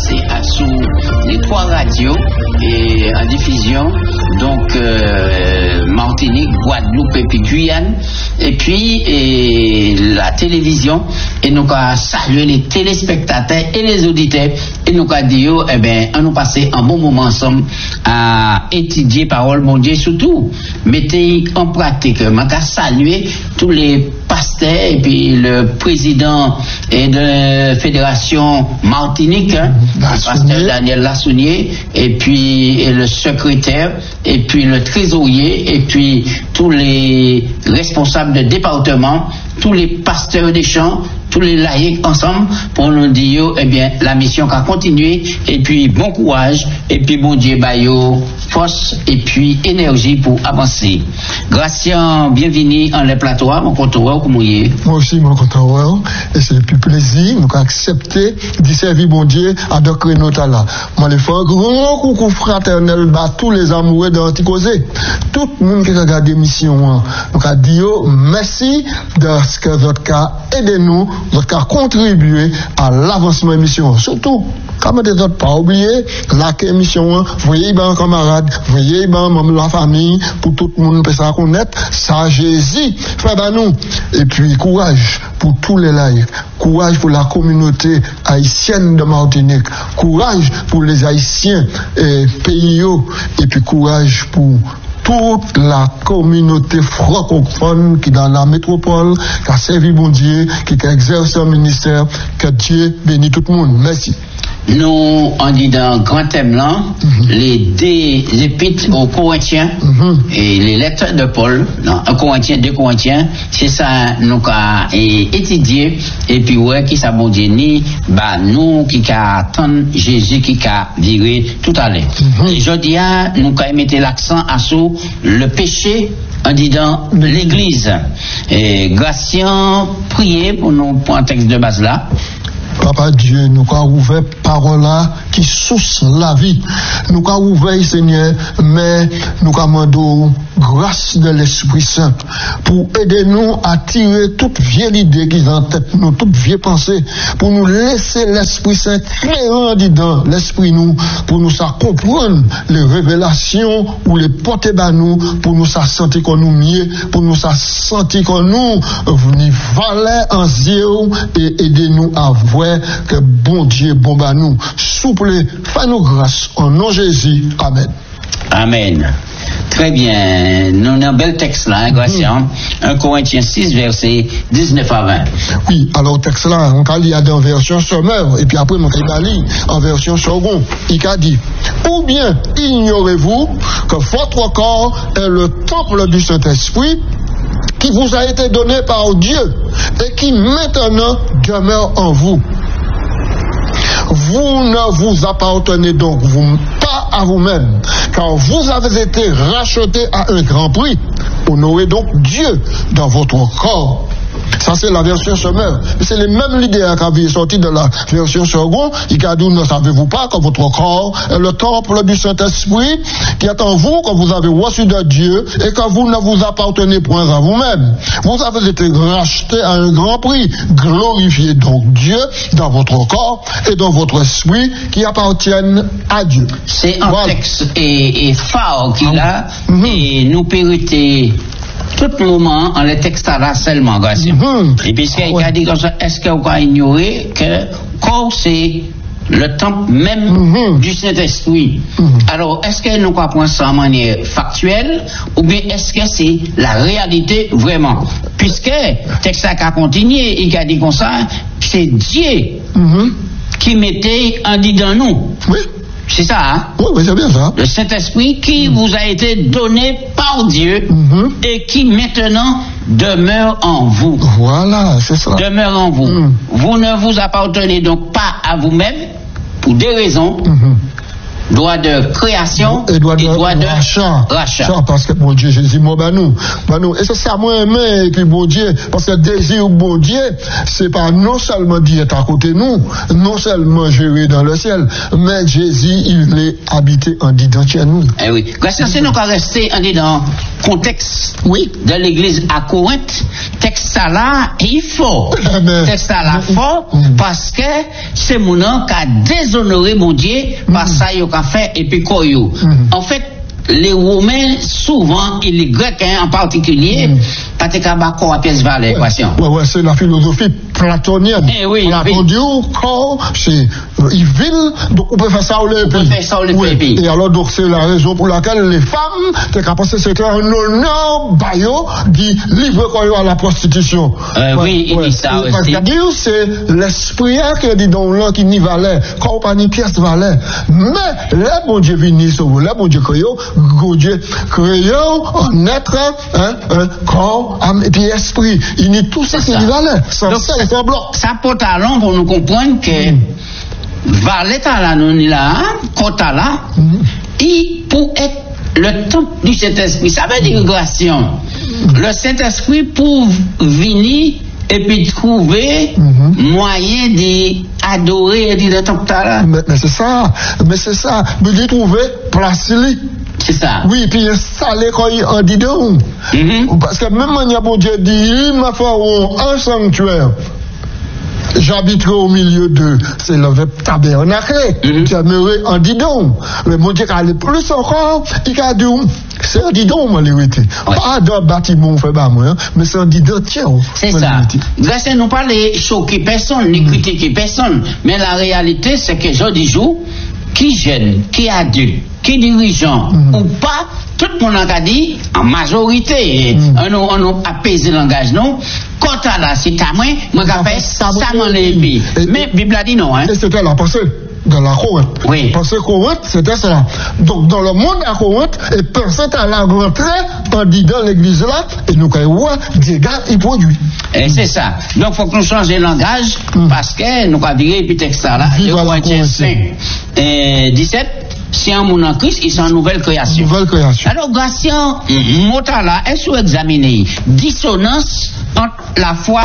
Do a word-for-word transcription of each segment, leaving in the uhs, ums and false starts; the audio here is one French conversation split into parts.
passer à, sous les trois radios et en diffusion, donc euh, Martinique, Guadeloupe et puis Guyane, et puis et la télévision, et nous avons salué les téléspectateurs et les auditeurs, et nous avons dit, eh bien, on nous passer un bon moment ensemble à étudier parole mon Dieu, surtout mettez en pratique. Je veux saluer tous les pasteurs et puis le président et de la fédération Martinique, hein, le pasteur Daniel Lassounier, et puis et le secrétaire, et puis le trésorier, et puis tous les responsables de département, tous les pasteurs des champs, tous les laïcs ensemble pour nous dire, eh bien, la mission va continuer, et puis bon courage, et puis bon Dieu, bayo, force, et puis énergie pour avancer. Gracien, bienvenue en les plateaux, mon contrôleur, comment y est? Moi aussi, mon contrôleur, et c'est le plus plaisir, nous accepter d'y servir bon Dieu à docre notre là. Moi, les faire un grand coucou fraternel, bah, tous les amoureux d'Anticosé, tout le monde qui regarde l'émission, nous a dit, merci de ce que votre cas aidez-nous, votre cas contribuer à l'avancement de l'émission. Surtout, comme des autres, pas oublier, la émission, voyez, ben, camarades, voyez, ben, membre de la famille, pour tout le monde peut ça connaître, ça, Jésus, fait ben nous. Et puis, courage pour tous les laïcs, courage pour la communauté haïtienne de Martinique, courage pour les Haïtiens et pays, et puis courage pour toute la communauté francophone qui dans la métropole, qui a servi bon Dieu, qui a exercé un ministère, que Dieu bénit tout le monde. Merci. Nous, on dit dans le grand thème là, mm-hmm. les deux épîtres aux Corinthiens mm-hmm. et les lettres de Paul, non, un Corinthien, deux Corinthiens, c'est ça, nous avons étudié, et puis ouais, qui ça bon Dieu ni, bah, nous, qui attendons Jésus, qui a viré tout à l'heure. Mm-hmm. Je dis, nous avons mis l'accent à sur le péché, en disant l'église. Et Gratien, priez pour nous, pour un texte de base là. Papa Dieu, nous avons ouvert parole là qui source la vie. Nous avons ouvert, Seigneur, mais nous avons demandé grâce de l'Esprit Saint pour aider nous à tirer toute vieille idée qui est en tête, nous, toute vieille pensée, pour nous laisser l'Esprit Saint créant dedans l'Esprit nous, pour nous ça comprendre les révélations ou les porter bas nous, pour nous ça sentir qu'on nous mieux, pour nous ça sentir qu'on nous venir valer en zéro et aider nous à voir que bon Dieu, bon bah nous, souple, fais-nous grâce, au nom de Jésus, Amen. Amen. Très bien. Nous avons un bel texte là, hein, Gratien. Mm-hmm. un Corinthiens six, versets dix-neuf à vingt. Oui, alors, texte là, on a lu en version sommaire, et puis après, on a lu en version second. Il a dit, ou bien ignorez-vous que votre corps est le temple du Saint-Esprit qui vous a été donné par Dieu et qui maintenant demeure en vous. Vous ne vous appartenez donc vous, pas à vous-même, car vous avez été rachetés à un grand prix. Honorez donc Dieu dans votre corps. Ça, c'est la version sommaire. C'est les mêmes idées qui avaient sorti de la version seconde. Il a dit, ne savez-vous pas que votre corps est le temple du Saint-Esprit qui est en vous, que vous avez reçu de Dieu et que vous ne vous appartenez point à vous-même. Vous avez été rachetés à un grand prix. Glorifiez donc Dieu dans votre corps et dans votre esprit qui appartiennent à Dieu. C'est un voilà. texte et, et phare qu'il a mm-hmm. et nous périter tout le moment en le texte là seulement, Gratien. Mm-hmm. Et puis, ce qu'il a dit comme ça, est-ce qu'on va ignorer que corps c'est le temple même mm-hmm. du Saint-Esprit? Mm-hmm. Alors, est-ce que nous comprenons ça en manière factuelle ou bien est-ce que c'est la réalité vraiment? Puisque le texte a continué, il a dit comme ça, c'est Dieu mm-hmm. qui mettait en dit dans nous. Oui. C'est ça, hein? Oui, oui, c'est bien ça. Le Saint-Esprit qui mmh. vous a été donné par Dieu mmh. et qui maintenant demeure en vous. Voilà, c'est ça. Demeure en vous. Mmh. Vous ne vous appartenez donc pas à vous-même pour des raisons. Mmh. Droit de création et droit de, et droit de rachat. rachat. Ça, parce que bon Dieu, Jésus, moi, ben nous, ben nous. Et c'est ça, moi, aimé, et puis bon Dieu, parce que désir bon Dieu, c'est pas non seulement Dieu est à côté de nous, non seulement géré dans le ciel, mais Jésus, il est habité en d'identité nous. Eh oui. Grâce à ça, nous allons rester en dans le contexte oui. de l'église à Corinthe, texte là, il faut. Mais, texte là, faut, mm, parce que c'est mon nom qui a déshonoré mon Dieu, parce que ça, il a fait, et puis quoi, yo. Mm. En fait, les Romains, souvent, et les Grecs hein, en particulier, Mm. pas de cabacco à pièce valeur, équation. Ouais, ouais, c'est la philosophie platonienne. Eh oui, Platon oui. dit au corps, c'est euh, il ville, donc on peut faire ça au les On peut pays. faire ça au les Oui. pays. Et alors, donc, c'est la raison pour laquelle les femmes, t'es capable, c'était un honneur, bayo, dit livre quoi à la prostitution. Euh, oui, il dit ça Et, parce aussi. que dire, c'est l'esprit hein, qui dit donc là, qui n'y valait, quand pas ni pièce valait. Mais, là, bon Dieu vini sauve, là, bon Dieu créé, bon Dieu créé, un être, hein, un corps, âme, et puis esprit. Il n'y tout ça C'est qui ça. n'y valait. Sans Donc, ça, il faut un bloc. ça porte à l'an pour nous comprendre que Mm. valet à la non là, quota là, Mm. il pour être le temple du Saint-Esprit, ça veut dire grâce. Le Saint-Esprit pour venir et puis trouver Mhm. moyen d'adorer et de temple là. Mais, mais c'est ça, mais c'est ça. Mais j'ai trouvé place li. C'est ça. Oui, puis installé quand il en dit donc. Mhm. Parce que même quand bon Dieu dit, il m'a fait un sanctuaire. J'habiterai au milieu d'eux. C'est le tabernacle. Mhm. J'aimerais en dit donc. Mais mon Dieu, aller plus encore, il a dit, c'est un dit donc, moi, l'hérité. Ouais. Pas d'un bâtiment, fait pas moi, hein, mais c'est un dit donc, tiens. C'est moi, ça. l'hérité. Grâce à nous pas les choquer personne, ni critiquer personne. Mais la réalité, c'est que je dis jour, qui jeune, qui adulte, qui dirigeant, Mhm. ou pas, tout le monde a dit, en majorité, Mhm. on nous, on nous apaise le langage, non? Quand à la c'est à moi, moi, Ça je fais fait ça, ça, m'en l'épée. et- Mais, Bible a dit non, hein? Et c'était la pensée dans la Corinthe. Oui. Pensée Corinthe, c'était cela. Donc, dans le monde à Corinthe, et personne à la rentrée, on dit dans l'église là, et nous, quand ouais, des gars, ils produisent. Et c'est ça. Donc, faut que nous changions le langage, Mhm. parce que nous avons viré, puis texte là, Vive deux la Corinthiens Corinthe. cinq, et dix-sept, si un monde en Christ, ils sont en nouvelle création. Nouvelle création. Alors, Gratien, Motala, est-ce que vous examinez dissonance entre la foi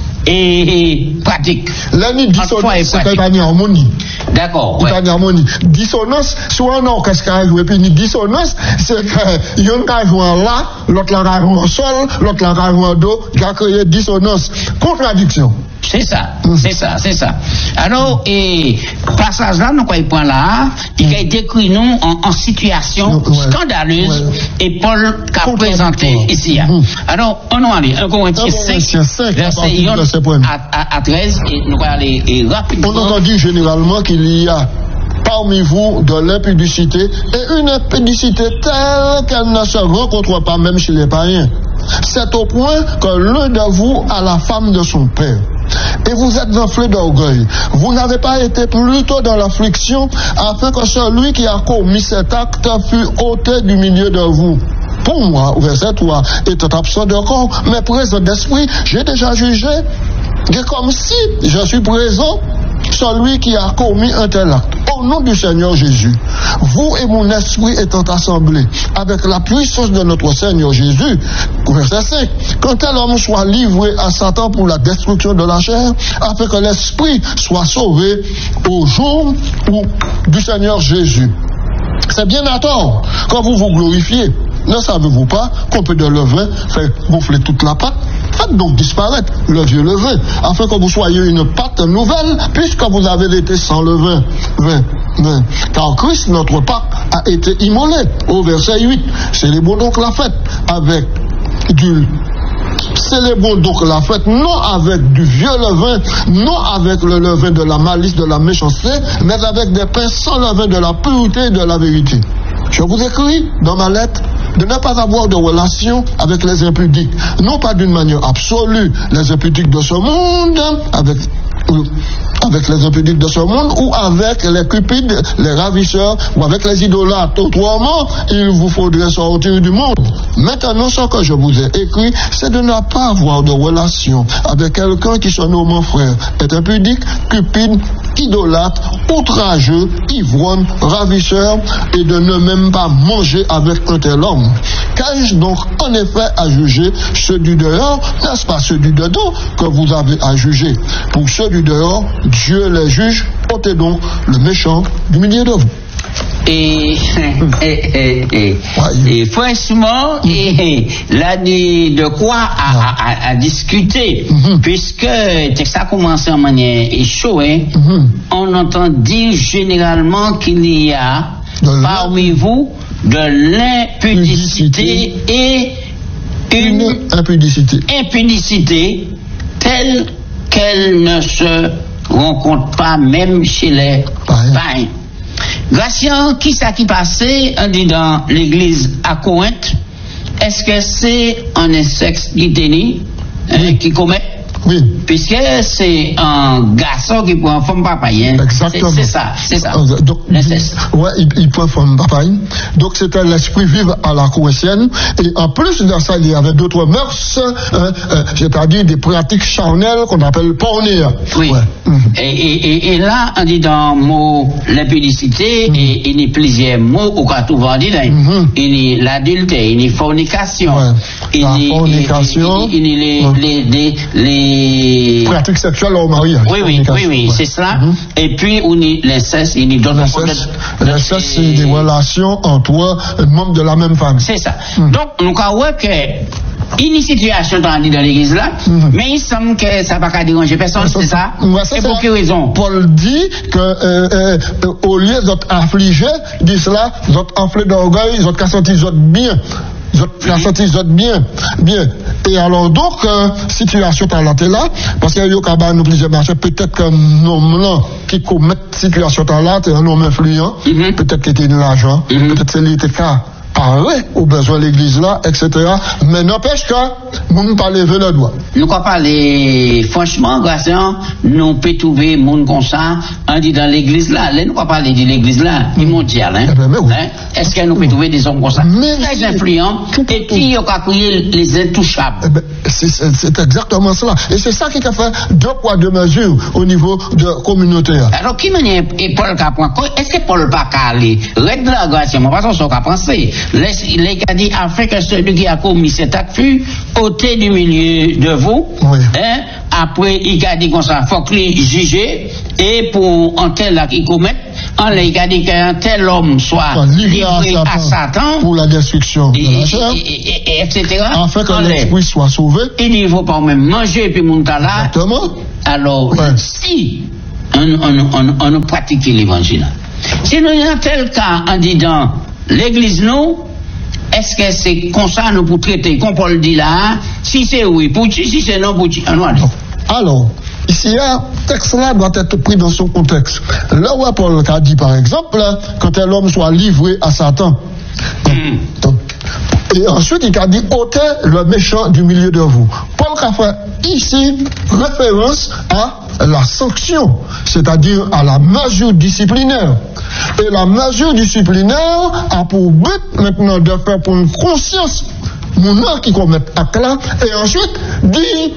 et pratique? L'année Entre foi et dissonance, c'est pratique. qu'il y a une harmonie. D'accord, Il y ouais. a une harmonie. Dissonance, soit un orchestre qui a joué, puis une dissonance, c'est qu'il y a un qui a joué en la, l'autre qui a joué en sol, l'autre qui a joué en do, qui a créé dissonance. Contradiction. C'est ça, Mhm. c'est ça, c'est ça. Alors, et passage là, nous quoi il point là, il a décrit nous en, en situation Ouais. scandaleuse Ouais. et Paul qu'a Contradictoire. présenté ici. hein. Mhm. Alors, on en aller, un Corinthiens un cinq, Corinthiens cinq, à verset partir de un verset premier. à, à, à treize, et nous allons aller et rapidement. On entend dire généralement qu'il y a parmi vous de l'impudicité et une impudicité telle qu'elle ne se rencontre pas même chez les païens. C'est au point que l'un de vous a la femme de son père. Et vous êtes enflé d'orgueil. Vous n'avez pas été plutôt dans l'affliction afin que celui qui a commis cet acte fût ôté du milieu de vous. Pour moi, verset trois, étant absent de corps, mais présent d'esprit, j'ai déjà jugé que comme si je suis présent, celui qui a commis un tel acte. Au nom du Seigneur Jésus, vous et mon esprit étant assemblés avec la puissance de notre Seigneur Jésus, verset cinq, quand tel homme soit livré à Satan pour la destruction de la chair, afin que l'esprit soit sauvé au jour où, du Seigneur Jésus. C'est bien à tort quand vous vous glorifiez. Ne savez-vous pas qu'on peut de levain faire gonfler toute la pâte? Faites donc disparaître le vieux levain, afin que vous soyez une pâte nouvelle, puisque vous avez été sans levain. Vin, vin. Car Christ, notre Pâque, a été immolé. Au verset huit, célébrons donc la fête avec du... Célébrons donc la fête, non avec du vieux levain, non avec le levain de la malice, de la méchanceté, mais avec des pains sans levain de la pureté et de la vérité. Je vous écris dans ma lettre de ne pas avoir de relation avec les impudiques, non pas d'une manière absolue, les impudiques de ce monde, avec, avec les impudiques de ce monde, ou avec les cupides, les ravisseurs, ou avec les idolâtres. Autrement, il vous faudrait sortir du monde. Maintenant, ce que je vous ai écrit, c'est de ne pas avoir de relation avec quelqu'un qui se nomme frère, est impudique, cupide, idolâtre, outrageux, ivrogne, ravisseur, et de ne même pas manger avec un tel homme. Qu'ai-je donc en effet à juger ceux du dehors? N'est-ce pas ceux du dedans que vous avez à juger? Pour ceux du dehors, Dieu les juge. Ôtez donc le méchant du milieu de vous. Et, et, et, et, et franchement, et, là, de quoi à, à, à discuter, mm-hmm. puisque ça a commencé en manière échouée, mm-hmm. on entend dire généralement qu'il y a de parmi vous de l'impudicité et une, une impudicité. impudicité telle qu'elle ne se rencontre pas même chez les païens. Gratien, qui ça qui passait, on dit dans l'église à Corinthe, est-ce que c'est un insecte qui tenait, hein, qui commet? Oui. Puisque c'est un garçon qui prend forme papaye. Exactement. C'est ça, c'est ça. Donc, ouais, il, il prend forme papaye. Donc, c'était l'esprit vivre à la corinthienne. Et en plus de ça, il y avait d'autres mœurs, hein, euh, c'est-à-dire des pratiques charnelles qu'on appelle pornées. Oui. Ouais. Mm-hmm. Et, et, et là, on dit dans le mot l'impudicité, mm-hmm. et il y a plusieurs mots au cas où on dit, mm-hmm. il y a l'adultère, il y a la fornication. Ouais. Il y a la fornication. Il y a les, les, les, les pratiques sexuelles au mariage. Oui, oui, oui, oui, ouais. C'est cela. Mm-hmm. Et puis, on y l'inceste, il y a d'autres L'inceste, l'inceste c'est des relations entre membres de la même famille. C'est ça. Mm-hmm. Donc, nous avons que une situation dans l'église là, mm-hmm. mais il semble que ça ne va pas déranger personne, c'est ça? Ouais, c'est Et pour quelle raison? Paul dit que euh, euh, au lieu d'être affligé, dit cela, d'être enflé d'orgueil, d'être senti bien. La sortie mm-hmm. bien, bien. Et alors donc, euh, situation par là, là, parce qu'il y a eu au nous plusieurs marchés, peut-être qu'un homme là qui commet situation par là, c'est un homme influent, mm-hmm. peut-être qu'il était de l'argent, mm-hmm. peut-être qu'il était cas parler aux besoins de l'église là, et cetera. Mais n'empêche que nous ne pas lever le doigt. Nous pas parler, franchement, Gratien, nous peut trouver monde comme ça, on dit dans l'église là, là nous pas parler de l'église là, du mondial, hein. Eh ben, oui. hein? Est-ce que nous peut trouver des hommes comme ça? Mais très influents, et puis on a créé les intouchables. Eh ben, c'est, c'est, c'est exactement cela. Et c'est ça qui a fait deux poids, deux mesures au niveau de communautaire. Alors, qui manière et Paul Capon, est-ce que Paul pas calé? Règle la Gratien, moi, pas son qu'à penser. Les a dit, afin que celui qui a commis cet acte fût ôté du milieu de vous, oui. hein, après il a dit qu'on s'en faut qu'il juge, et pour un tel là qui commet, on il a dit qu'un tel homme soit livré à, à Satan pour la destruction et, de la chair, et, et, et, et cetera. Afin que l'esprit soit sauvé. Il ne faut pas même manger puis mon là. Exactement. Alors, ouais. si on, on, on, on, on pratique l'évangile, si nous avons tel cas en disant l'église nous, est-ce que c'est comme ça nous pour traiter, comme Paul dit là, si c'est oui, pour qui, si c'est non, pour qui, non. Alors, ici, le texte là doit être pris dans son contexte. Là où Paul a dit par exemple, quand un homme soit livré à Satan, mm. donc, et ensuite il a dit ôtez le méchant du milieu de vous. Paul a fait ici référence à la sanction, c'est-à-dire à la mesure disciplinaire. Et la mesure disciplinaire a pour but maintenant de faire pour une conscience mon nom qui commet acte là, et ensuite dit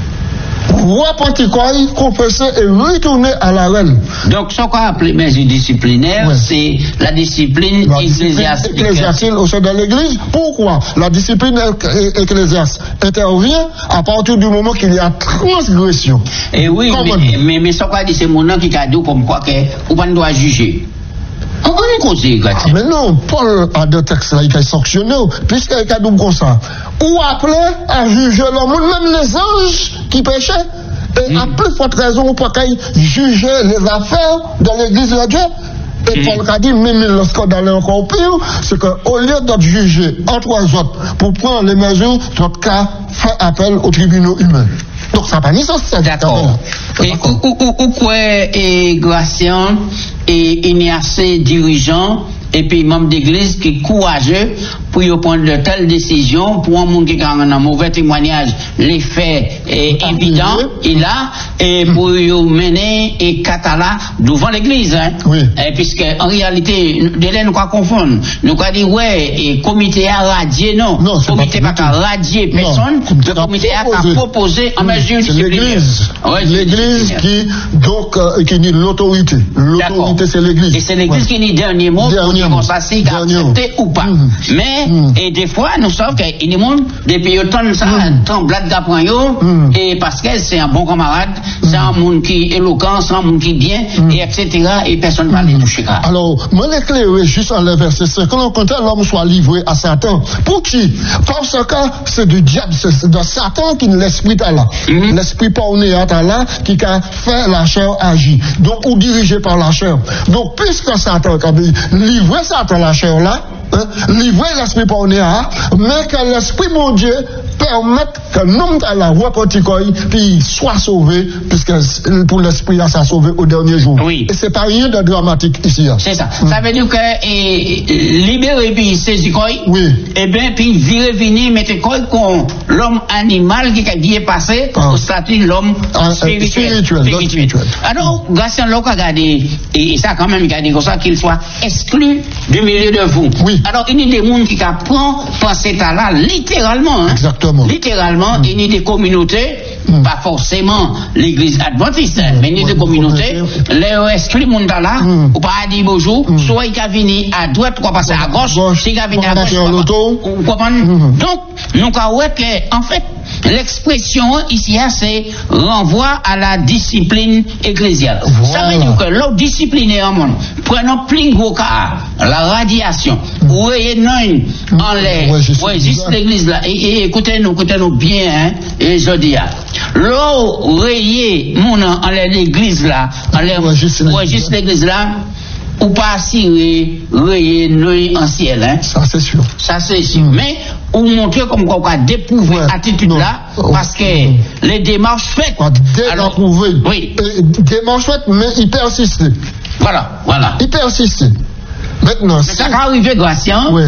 repentir quoi, confesser et retourner à la reine. Donc, ce qu'on appelle mesure disciplinaire, ouais. c'est la discipline ecclésiastique. Ecclésiastique au sein de l'église. Pourquoi? La discipline ecclésiastique intervient à partir du moment qu'il y a transgression. Et oui, Comment mais, mais, mais ce qu'on dit, c'est mon nom qui a dit comme quoi qu'on ne doit juger. On est causé, ah, mais non, Paul a deux textes là, il a sanctionné, puisqu'il a dit comme ça. Ou appelé à juger l'homme, même les anges qui péchaient, et mm. à plus forte raison pour qu'ils jugent les affaires de l'église de Dieu. Et mm. Paul a dit, même lorsqu'on allait encore pire, c'est qu'au lieu de juger entre eux autres, pour prendre les mesures, notre cas fait appel aux tribunaux humains. Donc ça n'a pas ni sens, ça. D'accord. Et ou quoi est Gratien et il y a ces dirigeants et puis membres d'église qui sont courageux pour prendre de telles décisions pour un monde qui a un mauvais témoignage, les faits est évident, il a, et pour mener et catala devant l'église, hein. Oui. Et puisque en réalité, délai nous quoi confondre, nous quoi dire ouais, et comité a radié, non, non comité pas qu'à radier personne, le comité a qu'à proposer en mesure de l'église. Ouais, l'église qui, donc, euh, qui nie l'autorité. L'autorité, c'est l'église. Et c'est l'église ouais. qui nie dernier mot, dernier mot. Qu'on s'assied, accepté ou pas. Mm-hmm. Mais, Mais, mm. et des fois, nous savons qu'il y a des gens, depuis autant de ça, tant blade d'apprend yo, mm. et parce que c'est un bon camarade, mm. c'est un monde qui est éloquent, c'est un monde qui est bien, mm. et et cetera. Et personne ne va les toucher. Alors, moi, l'éclairer juste en le verset cinq, quand l'homme soit livré à Satan. Pour qui? Parce que c'est du diable, c'est de Satan qui l'esprit est là. Mm-hmm. L'esprit porné est là, qui a fait la chair agir. Donc, ou dirigé par la chair. Donc, puisque Satan a livré Satan la chair là, hein, livrer l'esprit porné à, mais que l'esprit mon Dieu permette que l'homme à la voie porticoï, puis soit sauvé, puisque pour l'esprit là, ça sauvé au dernier jour. Oui. Et c'est pas rien de dramatique ici. Hein. C'est ça. Mm. Ça veut dire que et, libérer puis saisir quoi? Oui. Et bien puis virer venir mettre quoi qu'on l'homme animal qui a bien passé ah. au statut de l'homme ah, spirituel. Spirituel. spirituel. spirituel. Alors, grâce à l'homme qui a gardé et ça quand même gardé comme ça qu'il soit exclu du milieu de vous. Oui. Alors, il y a des gens qui prennent penser à là littéralement. Hein. Exactement. Littéralement, mm. il y a des communautés, mm. pas forcément l'église adventiste, mm. mais il y a des communautés, les exclus monde là, mm. ou pas à dire bonjour, mm. soit il a venu à droite, ou passer à gauche, s'il a venu à gauche, ou comprendre. Donc, nous avons que, en fait, l'expression ici, c'est renvoi à la discipline ecclésiale. Voilà. Ça veut dire que l'autre discipline est en monde. Prenons plus gros cas, la radiation, mm. ou non, en l'air, ouais, juste l'église là, et, et écoutez-nous, écoutez-nous bien, hein, et je dis, l'eau rayé, mon en l'église là, en l'air, ouais, juste l'église là, ou pas assurer, rayé, nuit en ciel, hein. Ça c'est sûr. Ça c'est sûr. Mm. Mais, ou montrer comme quoi on a déprouvé ouais, attitude là, non. parce que mmh. les démarches faites. Alors, oui. Euh, démarches faites, mais il persiste. Voilà, voilà. Il persiste. Maintenant, mais si... ça va arriver, Gratien. Oui.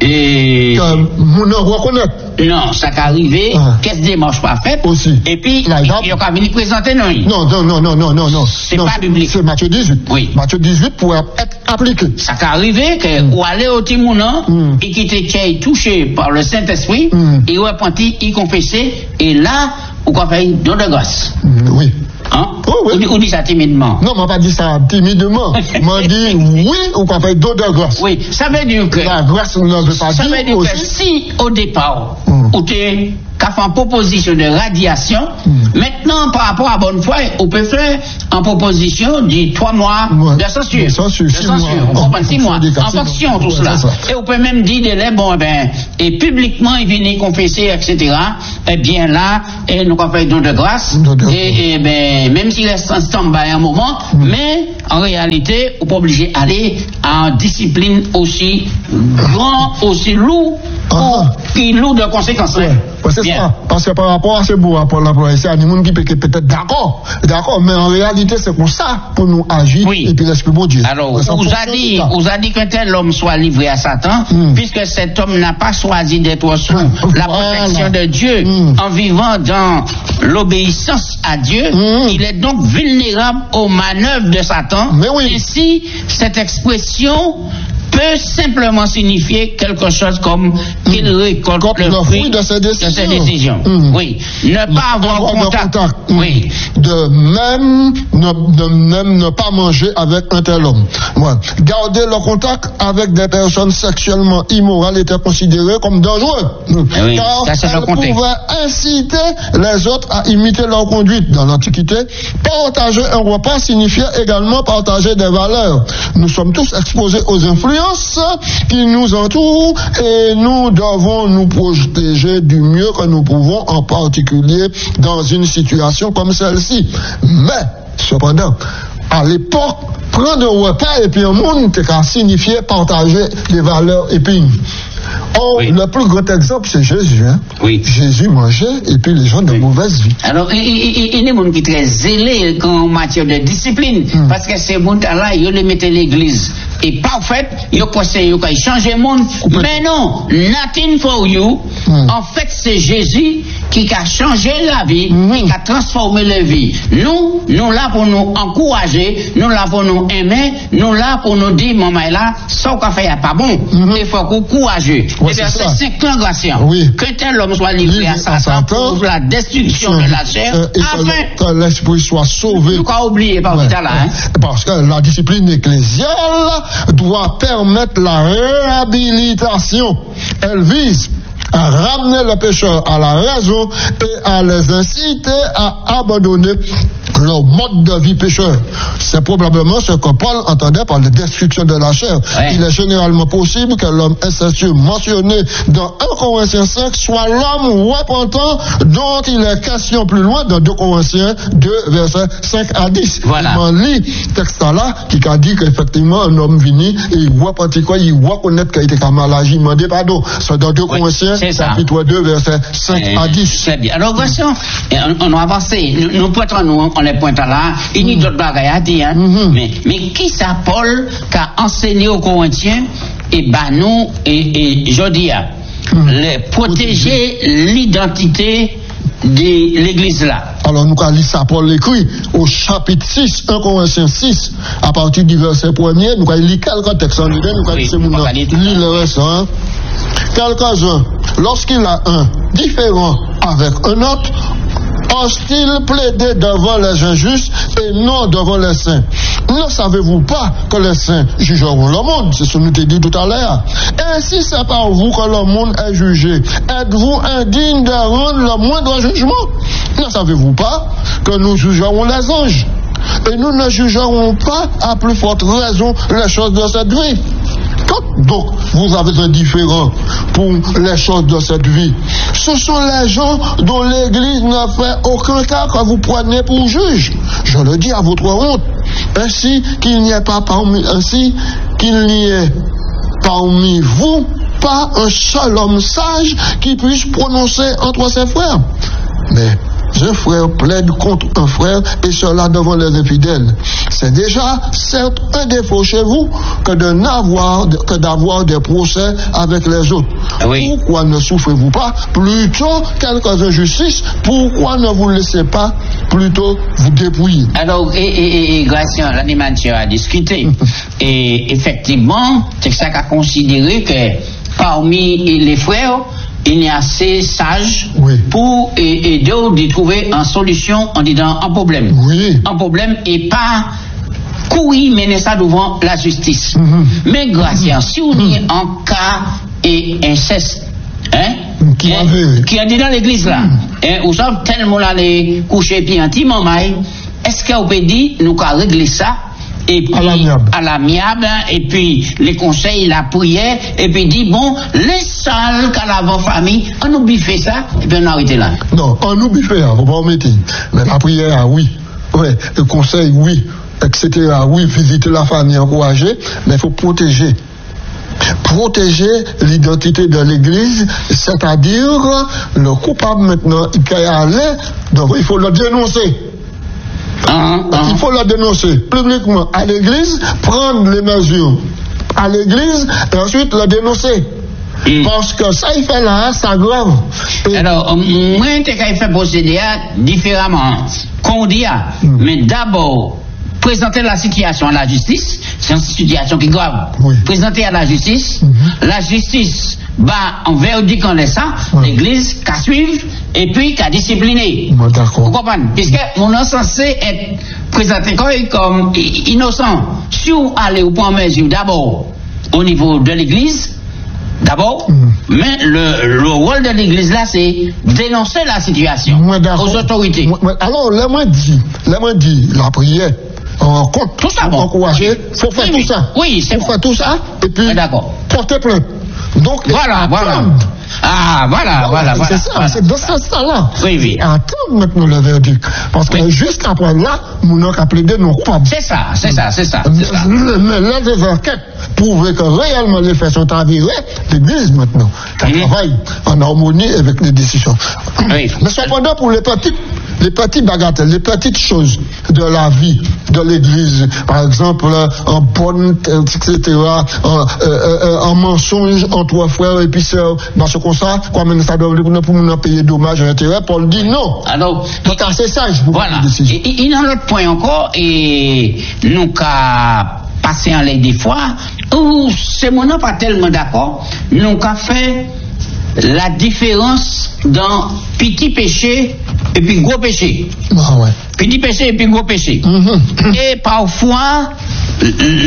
Et. Que nous reconnaître. Non, ça va arriver, ah. qu'est-ce démarche pas faite. Aussi. Et puis, il y a venir présenter non. Non, non, non, non, non, non, non. C'est pas biblique. C'est Matthieu dix-huit. Oui. Matthieu dix-huit pour être appliqué. Ça va arriver que, mm. ou aller au Timounan, mm. et qui était touché par le Saint-Esprit, mm. et repenti, y confesser, et là, ou quoi faire don de grâce. Mm, oui. Hein? Oh, oui. Ou, ou dit ça timidement? Non, m'a pas dit ça timidement. M'a dit oui, ou qu'on fait don de grâce. Oui, ça veut dire que. La grâce ne veut pas ça dire. Ça veut dire aussi. Que si, au départ, mm. ou t'es, qu'a fait une proposition de radiation, mm. maintenant, par rapport à bonne foi, on peut faire une proposition de trois mois ouais. de censure. De censure, de censure. On oh, comprend six mois. En fonction de tout cela. Et on peut même dire de l'air, bon, eh ben, et publiquement, il vient confesser, et cetera. Eh bien là, et nous avons fait don de grâce. Et, et ben, même s'il reste en stand-by un moment, mm. mais en réalité, on n'est pas obligé d'aller en discipline aussi grand, aussi lourd, ah. qui lourd de conséquences. Ouais. Ouais, c'est ça. Parce que par rapport à ce beau rapport là, c'est un monde qui peut être d'accord, d'accord, mais en réalité, c'est pour ça pour nous agir oui. et puis l'esprit de Dieu. Alors, on vous a dit, vous a dit qu'un tel homme soit livré à Satan, mm. puisque cet homme n'a pas choisi d'être sous mm. la protection voilà. de Dieu mm. en vivant dans l'obéissance à Dieu. Mm. Il est donc vulnérable aux manœuvres de Satan. Mais oui. Ici, cette expression peut simplement signifier quelque chose comme qu'il mmh. récolte comme le fruit de ses décisions. De ses décisions. Mmh. Oui. Ne pas avoir, avoir contact. contact. Oui. De même ne, de même ne pas manger avec un tel homme. Ouais. Garder le contact avec des personnes sexuellement immorales était considéré comme dangereux. Oui, car ça, elles pouvaient inciter les autres à imiter leur conduite. Dans l'Antiquité, partager un repas signifiait également partager des valeurs. Nous sommes tous exposés aux influences qui nous entourent et nous devons nous protéger du mieux que nous pouvons, en particulier dans une situation comme celle-ci. Mais, cependant, à l'époque, prendre un repas et puis un monde, ça signifiait partager des valeurs épines. Or, oui. le plus grand exemple, c'est Jésus. Hein? Oui. Jésus mangeait et puis les gens de oui. mauvaise vie. Alors, il y a des gens qui sont très zélés en matière de discipline, mm. parce que ces gens-là, ils les mettent l'église. Et parfait, ils conseillent de changer le monde. Mais non, nothing for you. Mm. En fait, c'est Jésus qui a changé la vie, Mm-hmm. qui a transformé la vie. Nous, nous là pour nous encourager, nous là pour nous aimer, nous là pour nous dire, maman là, ça qu'on fait pas bon. Mm-hmm. Il faut qu'on courageux. Ouais, Et bien, c'est c'est ça. cinq ans, Gratien. Oui. Que tel homme soit livré à Satan pour la destruction de la chair, Euh, et afin que, que l'esprit soit sauvé. nous pas oublier par Ouais, là, hein. ouais. Parce que la discipline ecclésiale doit permettre la réhabilitation. Elle vise à ramener le pécheur à la raison et à les inciter à abandonner leur mode de vie pécheur. C'est probablement ce que Paul entendait par la destruction de la chair. Ouais. Il est généralement possible que l'homme incestueux mentionné dans un Corinthiens cinq soit l'homme repentant dont il est question plus loin dans deux Corinthiens deux, versets cinq à dix. Voilà. On lit ce texte-là qui a dit qu'effectivement un homme vini et il repentit quoi, il reconnaît qu'il était comme mal agi, il demandait pardon. C'est dans deux Oui, Corinthiens c'est ça. chapitre deux, versets cinq à dix. Très bien. Alors, Gratien, on, on a avancé. Nous, nous pointons, nous, on est pointant là. Il y a d'autres bagages à dire, hein. Mhm. Mais, mais qui ça, Paul, qui a enseigné aux Corinthiens, et ben nous, et, et je dis, hein, les, protéger l'identité de l'église là. Alors nous allons lire ça, Paul l'écrit au chapitre six, un Corinthiens six, à partir du verset premier, nous allons lire quelques textes en ligne, nous allons Oui, lire on va lire tout lire le reste, hein. Quelques-uns, lorsqu'il a un différent avec un autre, hostile plaider devant les injustes et non devant les saints. Ne savez-vous pas que les saints jugeront le monde? C'est ce que nous t'ai dit tout à l'heure. Ainsi c'est par vous que le monde est jugé. Êtes-vous indigne de rendre le moindre jugement? Ne savez-vous pas que nous jugerons les anges? Et nous ne jugerons pas à plus forte raison les choses de cette vie. Quand donc vous avez un différent pour les choses de cette vie, ce sont les gens dont l'Église n'a fait aucun cas que vous prenez pour juge. Je le dis à votre honte. Ainsi qu'il n'y ait pas parmi, ainsi qu'il n'y ait parmi vous pas un seul homme sage qui puisse prononcer entre ses frères. Mais un frère plaide contre un frère et cela devant les infidèles. C'est déjà certes un défaut chez vous que de n'avoir que d'avoir des procès avec les autres. Oui. Pourquoi ne souffrez-vous pas plutôt quelques injustices? Pourquoi ne vous laissez pas plutôt vous dépouiller? Alors, et, et, et, et Gratien, l'animateur a discuté. Et effectivement, c'est ça qu'a considéré que parmi les frères, il est assez sage Oui. pour aider de trouver une solution en disant un problème. Oui. Un problème et pas courir mener ça devant la justice. Mhm. Mais Gratien, si on est en cas et inceste, hein, Qui hein, avait- qui a dit dans l'église là, hein, où ça tellement aller coucher puis un petit moment, est-ce qu'on peut dire nous qu'à régler ça? Et puis, À l'amiable. à l'amiable, hein, et puis les conseils, la prière, et puis dit bon, les salles qu'à l'avant famille, on oublie fait ça, et puis on arrête là. Non, on oublie faire, faut pas omettre. Mais la prière, oui. Ouais, le conseil, oui. Etc. Oui, visiter la famille, encourager, mais il faut protéger. Protéger l'identité de l'Église, c'est-à-dire le coupable maintenant, il peut y aller, donc il faut le dénoncer. Hein, hein. Il faut le dénoncer publiquement à l'Église, prendre les mesures à l'Église et ensuite le dénoncer. Mm. Parce que ça, il fait là, ça grave. Et- Alors, euh, moi, je vais faire procéder à différemment qu'on dit, à, mais d'abord, présenter la situation à la justice, c'est une situation qui est grave. Oui. Présenter à la justice, la justice va en verdict en laissant, Oui. l'église qu'à suivre et puis qu'à discipliner. Bon, Vous d'accord. comprenez? Puisque mon est censé être présenté comme, comme i- innocent. Si vous allez au point mesure d'abord au niveau de l'église, d'abord, Mhm. mais le, le rôle de l'église là, c'est dénoncer la situation Moi, d'accord. aux autorités. Moi- moi- alors, les moins dit, les moins dit, la prière, en compte, Tout ça, bon. encourager, faut faire Oui, tout oui. ça. Oui, c'est faut bon. faire tout ça, et puis, Oui, d'accord. porter plainte. Donc, Voilà, voilà. attendre. Ah, voilà, voilà, voilà. C'est ça, voilà. c'est dans ce sens-là. Oui, oui. Attendre maintenant le verdict. Parce que Oui. jusqu'après là, nous n'avons qu'à plaider non coupables. C'est ça, c'est ça, c'est ça. c'est ça. Mais là, les enquêtes prouvent que réellement les faits sont avérés, l'Église maintenant, elle Mhm. travaille en harmonie avec les décisions. Oui. Mais cependant, pour les petites les petites bagatelles, les petites choses de la vie de l'Église, par exemple, en bonne, et cetera, en, euh, en mensonge entre frères et puis sœurs, parce que ça, comme ça doit pour nous payer dommages et intérêts, Paul dit non. Alors, donc c'est sage pour voilà. Il y a un autre point encore, et nous qu'à passer en l'air des fois, où c'est mon pas tellement d'accord, nous qu'à fait la différence dans petit péché et puis gros péché. Ah ouais. Petit péché et puis gros péché. Mm-hmm. Et parfois, le,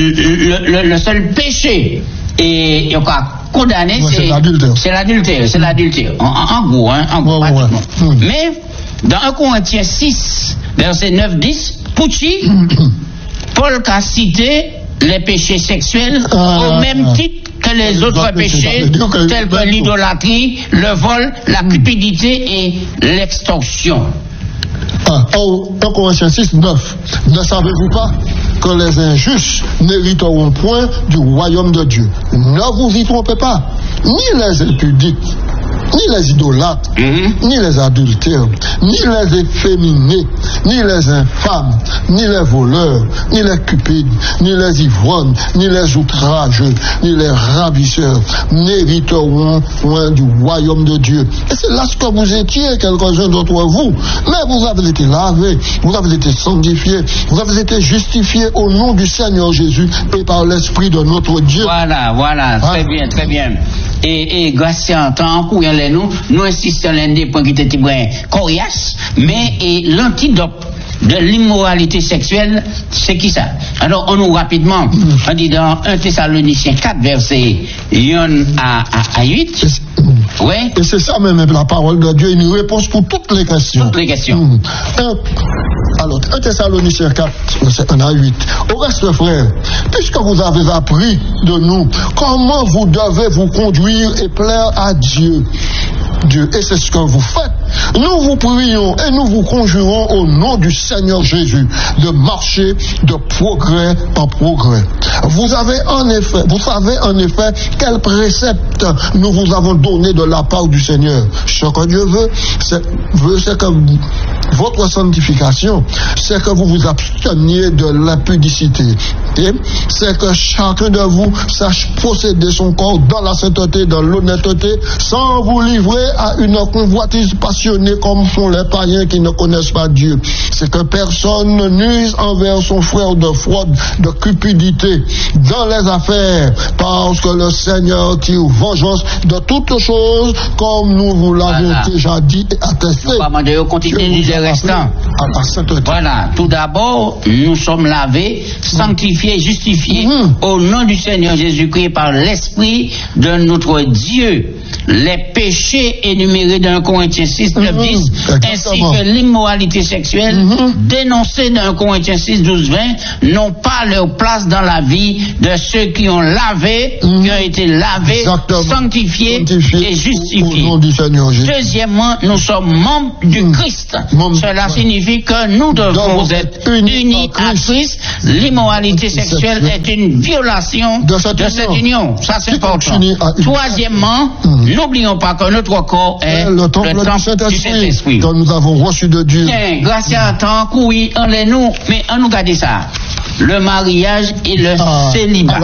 le, le seul péché et on a condamné, ouais, c'est l'adultère. C'est l'adultère, c'est l'adultère. En, en gros, hein, en gros, ouais, pratiquement. Ouais. Mm. Mais dans un Corinthiens six, verset neuf dix, Pucci, Paul a cité les péchés sexuels ah, au même ah. titre que les autres péchés, tels que l'idolâtrie, le vol, la cupidité et l'extorsion. Ah, oh, en Corinthiens six, neuf, ne savez-vous pas que les injustes n'hériteront point du royaume de Dieu? Ne vous y trompez pas, ni les impudiques, ni les idolâtres, mm-hmm. ni les adultères, ni les efféminés, ni les infâmes, ni les voleurs, ni les cupides, ni les ivrognes, ni les outrageux, ni les ravisseurs n'hériteront point du royaume de Dieu. Et c'est là ce que vous étiez, quelques-uns d'entre vous. Mais vous avez été lavés, vous avez été sanctifiés, vous avez été justifiés au nom du Seigneur Jésus et par l'Esprit de notre Dieu. Voilà, voilà, très ah. bien, très bien. Et, et grâce à un temps où il y a nous, nous insistons l'un des points qui étaient coriaces, mais et l'antidote de l'immoralité sexuelle, c'est qui ça? Alors, on nous rapidement, on dit dans un Thessaloniciens quatre, verset un à huit. Ouais. Et c'est ça même, la parole de Dieu, une réponse pour toutes les questions. Toutes les questions. Mmh. Un, alors, un Thessaloniciens quatre, verset un à huit. Au reste, frères, puisque vous avez appris de nous comment vous devez vous conduire et plaire à Dieu, Dieu, et c'est ce que vous faites, nous vous prions et nous vous conjurons au nom du Seigneur Jésus de marcher de progrès en progrès. Vous avez en effet, vous savez en effet quel précepte nous vous avons donné de la part du Seigneur. Ce que Dieu veut, c'est, veut, c'est que vous, votre sanctification, c'est que vous vous absteniez de l'impudicité. Et c'est que chacun de vous sache posséder son corps dans la sainteté, dans l'honnêteté, sans vous livrer à une convoitise passionnée comme font les païens qui ne connaissent pas Dieu. C'est que personne ne nuise envers son frère de fraude, de cupidité dans les affaires, parce que le Seigneur tire vengeance de toutes choses, comme nous vous l'avons voilà. déjà dit et attesté. On continue du restant. Voilà. Tout d'abord, nous sommes lavés, sanctifiés, justifiés mmh. au nom du Seigneur Jésus-Christ par l'Esprit de notre Dieu. Les péchés énumérés dans Corinthiens six, neuf, dix, mmh, ainsi que l'immoralité sexuelle, mmh. dénoncés dans Corinthiens six, douze, vingt, n'ont pas leur place dans la vie de ceux qui ont lavé, mmh. qui ont été lavés, sanctifiés, sanctifiés et justifiés. Deuxièmement, nous sommes membres du mmh. Christ. Mmh. Cela signifie que nous devons Donc, être unis, unis à Christ. Christ. L'immoralité sexuelle est une violation de cette, de cette union. Ça, c'est important. Troisièmement, mmh. n'oublions pas que notre corps est le temple, le temple du Saint-Esprit que nous avons reçu de Dieu. Tiens, grâce à un temps, oui, on les nous, mais on nous garde ça. Le mariage et le ah, célibat.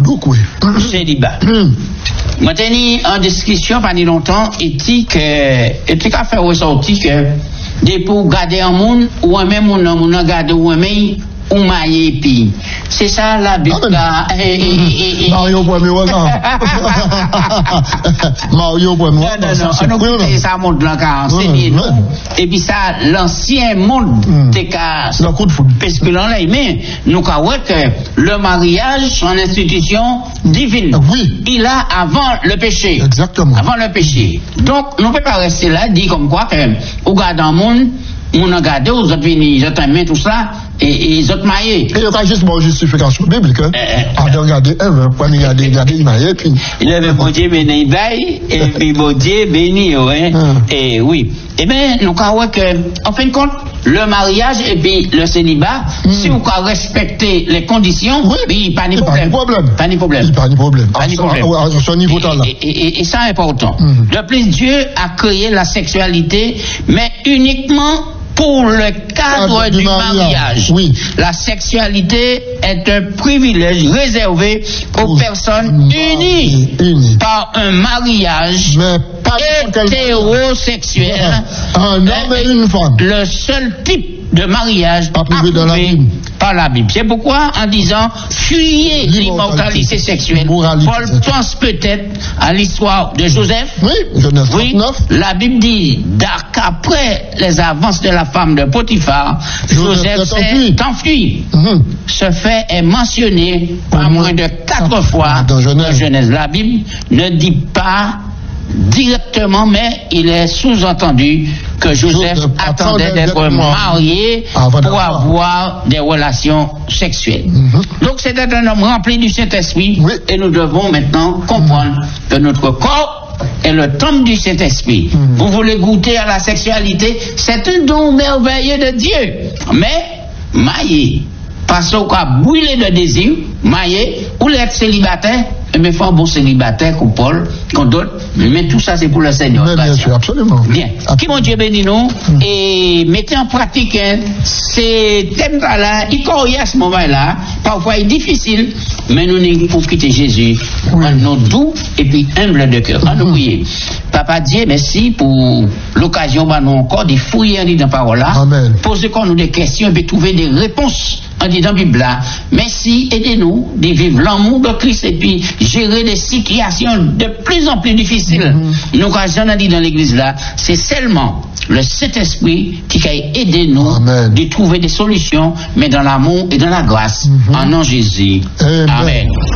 Le célibat. Moi, j'ai dit en discussion pendant longtemps, éthique, éthique a fait ressortir que des pour garder un monde, ou un même monde, on a gardé ou un même, ou maillé puis. C'est ça la Bible. Mario pour moi, Mario pour moi. Non, non, non, on ça monte là car c'est nous. Et puis ça, l'ancien monde, c'est qu'à. Parce que l'on l'a aimé, nous avons que le mariage, son institution divine. Oui. Il a avant le péché. Exactement. Avant le péché. Donc, nous ne pouvons pas rester là, dit comme quoi que, au gars dans le monde, on a gardé, aux autres venus, ils ont aimé tout ça, et ils ont maillé. Et il n'y a pas juste une justification biblique, hein. Ah, de regarder un, pas regarder, regarder, il maillé, puis. Il avait bon Dieu béni, et puis bon Dieu béni, ouais. Et oui. Eh bien, nous avons que, en fin de compte, le mariage et puis le célibat, mm. si vous respectez les conditions, oui, il n'y a pas de problème. Pas de problème. Pas de problème. Pas de problème. À ce niveau-là. Et, et, et, et ça est important. Mm. De plus, Dieu a créé la sexualité, mais uniquement pour le cadre Ah, du, du mariage, mariage, oui. la sexualité est un privilège réservé aux Pour personnes unies unies. par un mariage Mais pas hétérosexuel. un homme et une femme. Le seul type de mariage Approuvé dans la approuvé Bible. par la Bible. C'est pourquoi, en disant fuyez l'immortalité sexuelle, Moralité Paul sexuelle. pense peut-être à l'histoire de Joseph. Oui, Genèse Oui, trente-neuf. la Bible dit qu'après les avances de la femme de Potiphar, Joseph Joseph s'est enfui. s'est enfui. Mhm. Ce fait est mentionné pas Au moins moins de quatre quatre fois dans Genèse. dans Genèse. La Bible ne dit pas directement, mais il est sous-entendu que Joseph, Joseph attendait attendait d'être d'être marié avant pour d'avoir. avoir des relations sexuelles. Mhm. Donc c'était un homme rempli du Saint-Esprit, Oui. et nous devons maintenant comprendre que notre corps est le temple du Saint-Esprit. Mhm. Vous voulez goûter à la sexualité, c'est un don merveilleux de Dieu, mais maillé, parce qu'on a brûlé de désir, maillé, ou l'être célibataire, et bien faut un bon célibataire comme Paul, comme d'autres, mais tout ça c'est pour le Seigneur. Mais bien sûr, absolument. Bien. Qui mon Dieu bénit nous et mettez en pratique hein, ces thèmes-là, il corrige à ce moment-là, parfois il est difficile, mais nous n'y pour quitter Jésus, Oui. en nous doux et puis humble de cœur. En nous prier. Papa Dieu, merci pour l'occasion, bah, nous encore de fouiller en disant parole là, Amen. poser encore nous des questions et puis trouver des réponses en disant Bible là. Merci, aidez-nous de vivre l'amour de Christ et puis gérer des situations de plus en plus difficiles. Mm-hmm. Nous, quand j'en ai dit dans l'église là, c'est seulement le Saint-Esprit qui a aidé nous Amen. de trouver des solutions, mais dans l'amour et dans la grâce, Mm-hmm. en nom de Jésus. Amen. Amen.